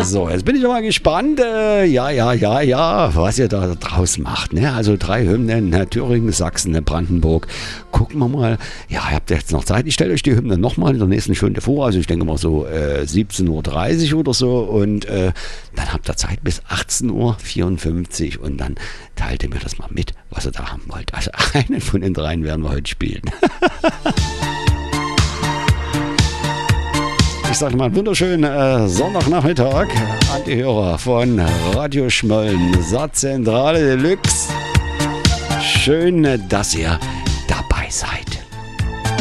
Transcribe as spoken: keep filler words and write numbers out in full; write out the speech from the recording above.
So, jetzt bin ich mal gespannt. Äh, ja, ja, ja, ja, was ihr da draus macht. Ne? Also drei Hymnen, ne? Thüringen, Sachsen, ne? Brandenburg. Gucken wir mal. Ja, ihr habt jetzt noch Zeit. Ich stelle euch die Hymnen nochmal in der nächsten Stunde vor. Also ich denke mal so äh, siebzehn Uhr dreißig oder so. Und äh, dann habt ihr Zeit bis achtzehn Uhr vierundfünfzig. Und dann teilt ihr mir das mal mit, was ihr da haben wollt. Also einen von den dreien werden wir heute spielen. Ich sage mal einen wunderschönen äh, Sonntagnachmittag an die Hörer von Radio Schmölln, Satzzentrale Deluxe. Schön, dass ihr dabei seid.